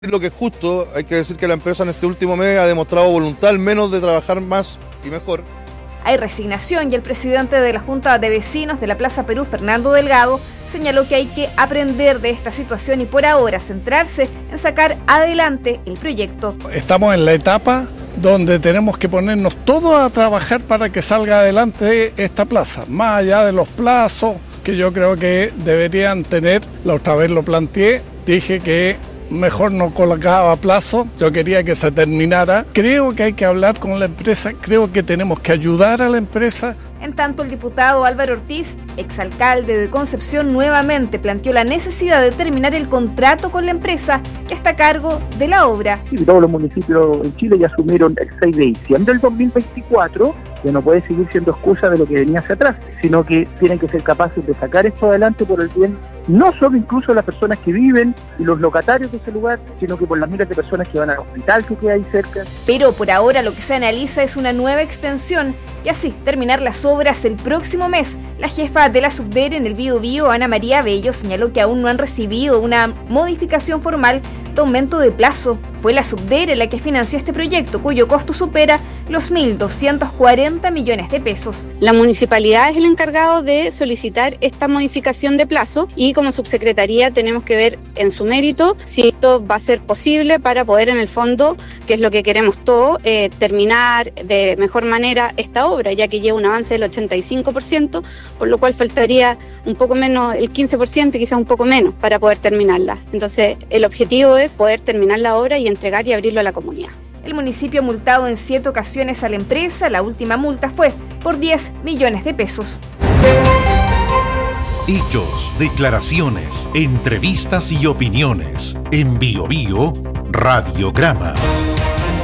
Lo que es justo, hay que decir que la empresa en este último mes ha demostrado voluntad al menos de trabajar más y mejor. Hay resignación y el presidente de la Junta de Vecinos de la Plaza Perú, Fernando Delgado, señaló que hay que aprender de esta situación y por ahora centrarse en sacar adelante el proyecto. Estamos en la etapa donde tenemos que ponernos todos a trabajar para que salga adelante esta plaza, más allá de los plazos que yo creo que deberían tener. La otra vez lo planteé, dije que mejor no colocaba plazo, yo quería que se terminara. Creo que hay que hablar con la empresa, creo que tenemos que ayudar a la empresa. En tanto, el diputado Álvaro Ortiz, exalcalde de Concepción, nuevamente planteó la necesidad de terminar el contrato con la empresa que está a cargo de la obra. Y todos los municipios en Chile ya asumieron el 6 de diciembre del 2024, que no puede seguir siendo excusa de lo que venía hacia atrás, sino que tienen que ser capaces de sacar esto adelante por el bien, no solo incluso de las personas que viven y los locatarios de ese lugar, sino que por las miles de personas que van al hospital que queda ahí cerca. Pero por ahora lo que se analiza es una nueva extensión y así terminar las obras el próximo mes. La jefa de la Subdere en el Biobío, Ana María Bello, señaló que aún no han recibido una modificación formal de aumento de plazo. Fue la Subdere la que financió este proyecto, cuyo costo supera los 1.240 millones de pesos. La municipalidad es el encargado de solicitar esta modificación de plazo y como subsecretaría tenemos que ver en su mérito si esto va a ser posible para poder en el fondo, que es lo que queremos todos, terminar de mejor manera esta obra, ya que lleva un avance del 85%, por lo cual faltaría un poco menos, el 15% y quizás un poco menos para poder terminarla. Entonces el objetivo es poder terminar la obra y entregar y abrirlo a la comunidad. El municipio ha multado en 7 ocasiones a la empresa. La última multa fue por 10 millones de pesos. Hechos, declaraciones, entrevistas y opiniones. En Biobío Radiograma.